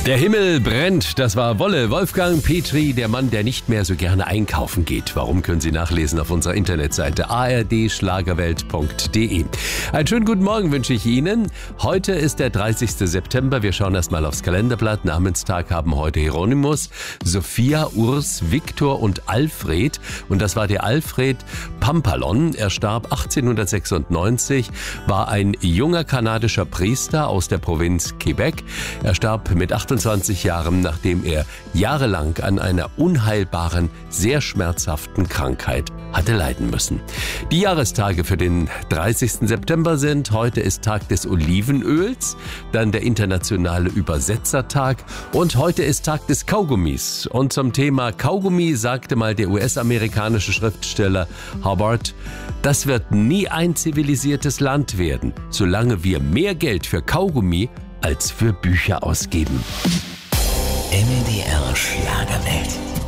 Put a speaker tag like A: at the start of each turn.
A: Der Himmel brennt, das war Wolle. Wolfgang Petri, der Mann, der nicht mehr so gerne einkaufen geht. Warum, können Sie nachlesen auf unserer Internetseite ardschlagerwelt.de. Einen schönen guten Morgen wünsche ich Ihnen. Heute ist der 30. September. Wir schauen erstmal aufs Kalenderblatt. Namenstag haben heute Hieronymus, Sophia, Urs, Viktor und Alfred. Und das war der Alfred Pampalon. Er starb 1896, war ein junger kanadischer Priester aus der Provinz Quebec. Er starb mit 28 Jahren, nachdem er jahrelang an einer unheilbaren, sehr schmerzhaften Krankheit hatte leiden müssen. Die Jahrestage für den 30. September sind: heute ist Tag des Olivenöls, dann der internationale Übersetzertag und heute ist Tag des Kaugummis. Und zum Thema Kaugummi sagte mal der US-amerikanische Schriftsteller Hubbard: Das wird nie ein zivilisiertes Land werden, solange wir mehr Geld für Kaugummi als für Bücher ausgeben.
B: MDR Schlagerwelt.